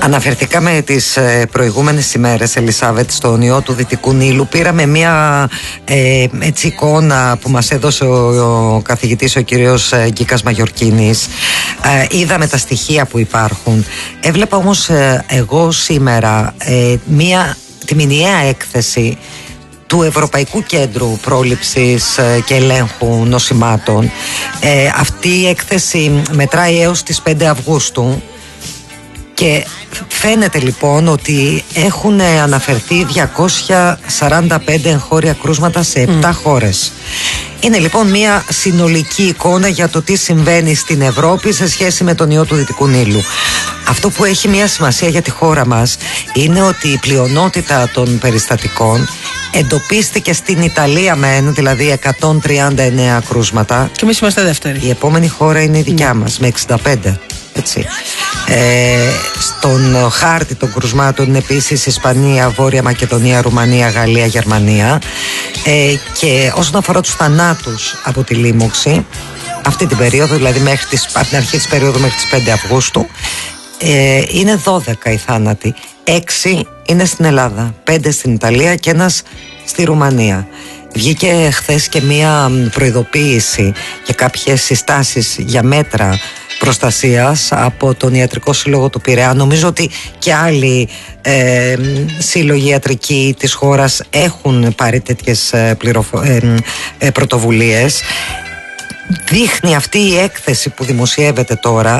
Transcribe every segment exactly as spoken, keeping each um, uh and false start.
Αναφερθήκαμε τις προηγούμενες ημέρες, Ελισάβετ, στον ιό του Δυτικού Νείλου. Πήραμε μια ε, έτσι, εικόνα που μας έδωσε ο, ο καθηγητής, ο κύριος Γκίκας Μαγιορκίνης. Ε, είδαμε τα στοιχεία που υπάρχουν. Έβλεπα όμως ε, εγώ σήμερα ε, μια, τη μηνιαία έκθεση του Ευρωπαϊκού Κέντρου Πρόληψης και Ελέγχου Νοσημάτων. Ε, αυτή η έκθεση μετράει έως τις πέντε Αυγούστου και φαίνεται λοιπόν ότι έχουν αναφερθεί διακόσια σαράντα πέντε εγχώρια κρούσματα σε επτά mm. χώρες. Είναι λοιπόν μια συνολική εικόνα για το τι συμβαίνει στην Ευρώπη σε σχέση με τον ιό του Δυτικού Νείλου. Αυτό που έχει μια σημασία για τη χώρα μας είναι ότι η πλειονότητα των περιστατικών εντοπίστηκε στην Ιταλία μεν, δηλαδή εκατόν τριάντα εννέα κρούσματα. Και εμείς είμαστε δεύτεροι. Η επόμενη χώρα είναι η δικιά mm. μας με εξήντα πέντε. Έτσι. Ε, στον χάρτη των κρουσμάτων είναι επίσης Ισπανία, Βόρεια Μακεδονία, Ρουμανία, Γαλλία, Γερμανία. Ε, και όσον αφορά τους θανάτους από τη λίμωξη, αυτή την περίοδο, δηλαδή μέχρι τις, από την αρχή της περίοδου μέχρι τις πέντε Αυγούστου, ε, είναι δώδεκα οι θάνατοι. έξι είναι στην Ελλάδα, πέντε στην Ιταλία και ένας στη Ρουμανία. Βγήκε χθες και μία προειδοποίηση και κάποιες συστάσεις για μέτρα προστασίας από τον Ιατρικό Σύλλογο του Πειραιά. Νομίζω ότι και άλλοι ε, σύλλογοι ιατρικοί της χώρας έχουν πάρει τέτοιες πληροφο... ε, ε, πρωτοβουλίες. Δείχνει αυτή η έκθεση που δημοσιεύεται τώρα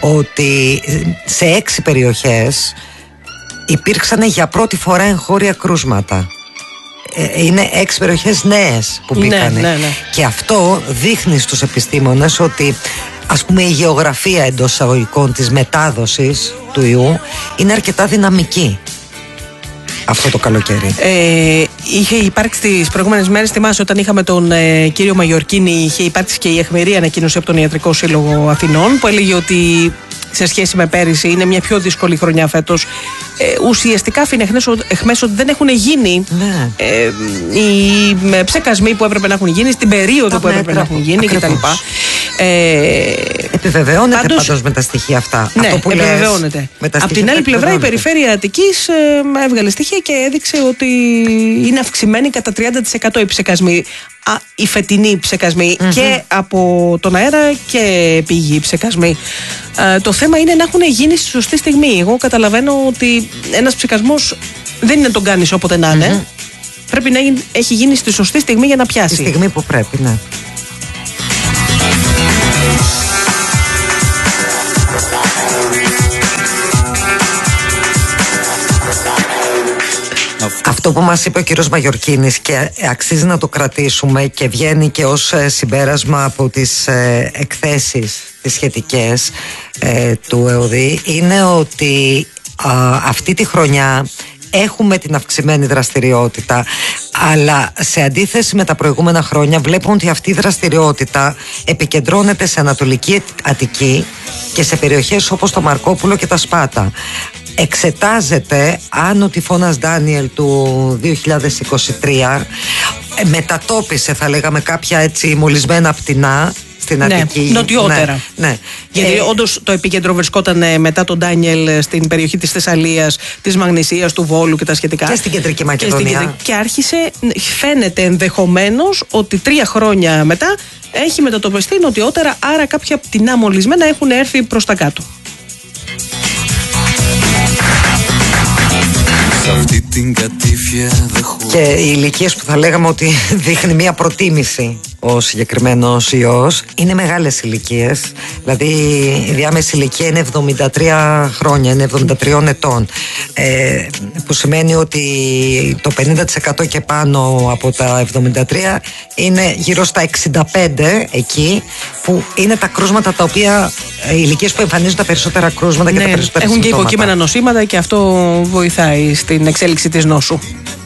ότι σε έξι περιοχές υπήρξαν για πρώτη φορά εγχώρια κρούσματα. Είναι έξι περιοχές νέες που μπήκαν. Ναι, ναι, ναι. Και αυτό δείχνει στους επιστήμονες ότι, ας πούμε, η γεωγραφία εντός εισαγωγικών της μετάδοσης του ιού είναι αρκετά δυναμική αυτό το καλοκαίρι. Ε, είχε υπάρξει τις προηγούμενες μέρες, θυμάσαι όταν είχαμε τον ε, κύριο Μαγιορκίνη, είχε υπάρξει και η αιχμηρή ανακοίνωση από τον Ιατρικό Σύλλογο Αθηνών που έλεγε ότι σε σχέση με πέρυσι είναι μια πιο δύσκολη χρονιά φέτος. Ε, ουσιαστικά άφηνε εχμές ότι δεν έχουν γίνει ναι. ε, οι ψεκασμοί που έπρεπε να έχουν γίνει στην περίοδο τα που έπρεπε να έχουν γίνει κτλ. Ε, επιβεβαιώνεται πάντως, πάντως με τα στοιχεία αυτά. Ναι, αυτό που επιβεβαιώνεται. Από την άλλη πλευρά η Περιφέρεια Αττικής ε, έβγαλε στοιχεία και έδειξε ότι είναι αυξημένοι κατά τριάντα τοις εκατό οι ψεκασμοί. Α, οι φετινοί ψεκασμοί mm-hmm. και από τον αέρα και πηγή ψεκασμοί. Ε, το θέμα είναι να έχουν γίνει στη σωστή στιγμή. Εγώ καταλαβαίνω ότι ένας ψεκασμός δεν είναι να τον κάνεις όποτε να είναι. Mm-hmm. Πρέπει να έχει γίνει στη σωστή στιγμή για να πιάσει. Στη στιγμή που πρέπει, ναι. Αυτό που μας είπε ο κύριος Μαγιορκίνης και αξίζει να το κρατήσουμε και βγαίνει και ως συμπέρασμα από τις εκθέσεις τις σχετικές του ΕΟΔΗ είναι ότι αυτή τη χρονιά έχουμε την αυξημένη δραστηριότητα, αλλά σε αντίθεση με τα προηγούμενα χρόνια βλέπουμε ότι αυτή η δραστηριότητα επικεντρώνεται σε Ανατολική Αττική και σε περιοχές όπως το Μαρκόπουλο και τα Σπάτα. Εξετάζεται αν ο τυφώνας Ντάνιελ του δύο χιλιάδες είκοσι τρία μετατόπισε, θα λέγαμε, κάποια έτσι μολυσμένα πτηνά στην Αττική. Ναι, νοτιότερα. Ναι, ναι. Γιατί ε, όντως το επίκεντρο βρισκόταν μετά τον Ντάνιελ στην περιοχή της Θεσσαλίας, της Μαγνησίας, του Βόλου και τα σχετικά. Και στην Κεντρική Μακεδονία. Και, και άρχισε, φαίνεται ενδεχομένως ότι τρία χρόνια μετά έχει μετατοπιστεί νοτιότερα, άρα κάποια πτηνά μολυσμένα έχουν έρθει προς τα κάτω. Και οι ηλικίες που θα λέγαμε ότι δείχνει μια προτίμηση ο συγκεκριμένος ιός είναι μεγάλες ηλικίες. Δηλαδή η διάμεση ηλικία είναι εβδομήντα τρία χρόνια, είναι εβδομήντα τριών ετών, ε, που σημαίνει ότι το πενήντα τοις εκατό και πάνω από τα εβδομήντα τρία είναι γύρω στα εξήντα πέντε, εκεί που είναι τα κρούσματα τα οποία, οι ηλικίες που εμφανίζουν τα περισσότερα κρούσματα και ναι, τα περισσότερα έχουν συμπτώματα. Και υποκείμενα νοσήματα και αυτό βοηθάει στην εξέλιξη της νόσου.